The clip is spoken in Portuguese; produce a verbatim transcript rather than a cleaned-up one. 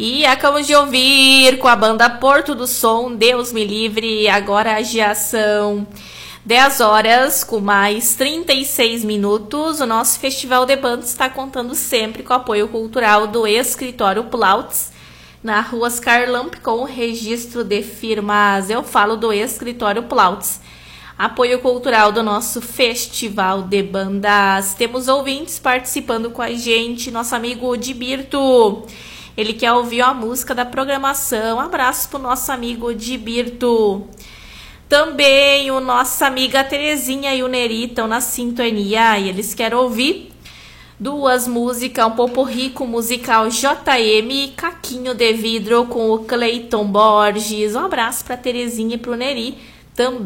E acabamos de ouvir com a banda Porto do Som, Deus Me Livre. Agora já são dez horas com mais trinta e seis minutos. O nosso Festival de Bandas está contando sempre com o apoio cultural do Escritório Plautz, na rua Oscar Lamp, com o registro de firmas. Eu falo do Escritório Plautz. Apoio cultural do nosso Festival de Bandas. Temos ouvintes participando com a gente. Nosso amigo Dibirto, ele quer ouvir a música da programação. Um abraço pro nosso amigo Dibirto. Também o nossa amiga Terezinha e o Neri estão na sintonia e eles querem ouvir duas músicas, um popurrí com musical J M e Caquinho de Vidro com o Cleiton Borges. Um abraço para Terezinha e pro Neri também.